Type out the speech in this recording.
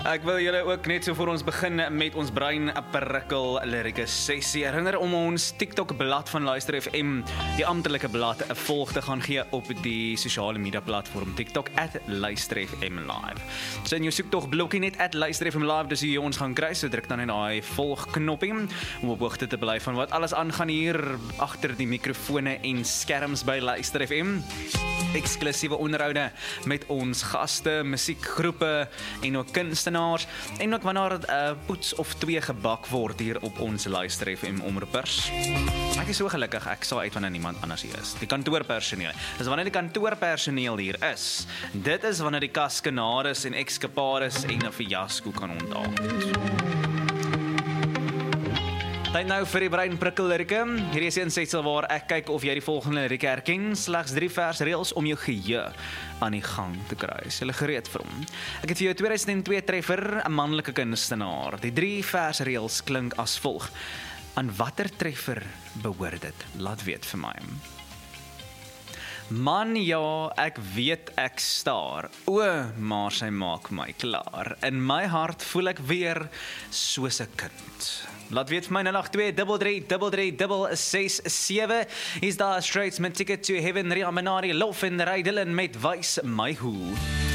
Ek wil julle ook net so voor ons begin met ons brein prikkel lirieke sessie. Herinner om ons TikTok blad van Luister FM, die amptelike blad, 'n volg te gaan gee op die sosiale media platform TikTok @LuisterFMLive. So in jou soektog blokkie net @LuisterFMLive, dis hoe jy ons gaan kry. So druk dan net daai volg knoppie om op hoogte te bly van wat alles aangaan hier agter die mikrofone en skerms by Luister FM. Eksklusiewe onderhoude met ons gaste, musiekgroepe en ook kunstenaars en ook wanneer 'n poets of 2 gebak word hier op ons Luister FM omroepers. Ek is so gelukkig, ek sal uit wanneer niemand anders hier is. Die kantoorpersoneel. Dis wanneer die kantoorpersoneel hier is. Dit is wanneer die kaskenades en ekskapades en 'n fiasco kan onthaal. Tyd nou vir die brein prikkel lirieke. Hierdie is 'n insetsel waar ek kyk of jy die volgende lirieke herken. Slegs 3 versreëls om jou geheue aan die gang te kry. Is jy gereed vir hom? Ek het vir jou 2002 treffer, 'n manlike kunstenaar. Die 3 versreëls klink as volg. Aan watter treffer behoort dit? Laat weet vir my. Man, ja, ek weet ek staar. O, maar sy maak my klaar. In my hart voel ek weer soos 'n kind. Laat weet vir my 082333367. Is daar Straits met Ticket to Heaven, Ria Minari, Lof en Ray Dillon met Wys my hoe.